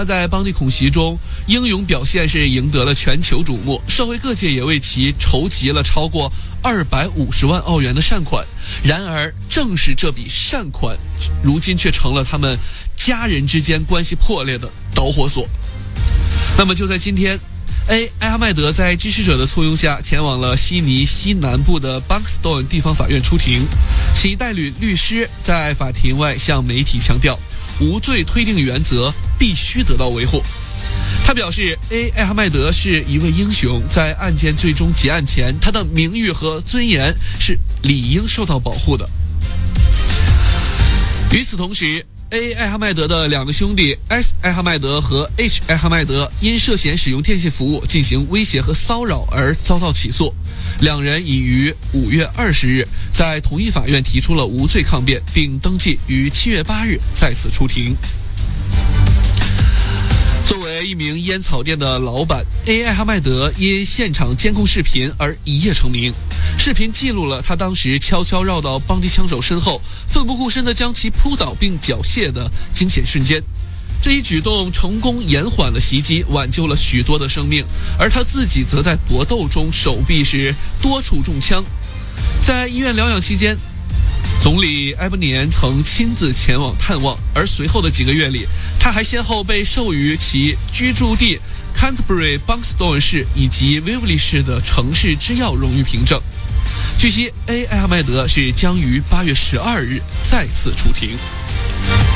他在邦迪恐袭中英勇表现是赢得了全球瞩目，社会各界也为其筹集了超过250万澳元的善款。然而正是这笔善款如今却成了他们家人之间关系破裂的导火索。那么就在今天，艾哈迈德在支持者的簇拥下前往了悉尼西南部的 Buxton 地方法院出庭，其代理律师在法庭外向媒体强调，无罪推定原则必须得到维护。他表示，艾哈迈德是一位英雄，在案件最终结案前，他的名誉和尊严是理应受到保护的。与此同时，艾哈迈德的两个兄弟 S 艾哈迈德和 H 艾哈迈德因涉嫌使用电信服务进行威胁和骚扰而遭到起诉，两人已于5月20日在同一法院提出了无罪抗辩，并登记于7月8日再次出庭。作为一名烟草店的老板，艾哈迈德因现场监控视频而一夜成名。视频记录了他当时悄悄绕到邦迪枪手身后，奋不顾身地将其扑倒并缴械的惊险瞬间。这一举动成功延缓了袭击，挽救了许多的生命，而他自己则在搏斗中手臂是多处中枪。在医院疗养期间，总理埃伯尼恩曾亲自前往探望，而随后的几个月里，他还先后被授予其居住地 Canterbury Buxton 市以及 Waverley 市的城市之耀荣誉凭证。据悉，艾哈迈德是将于8月12日再次出庭。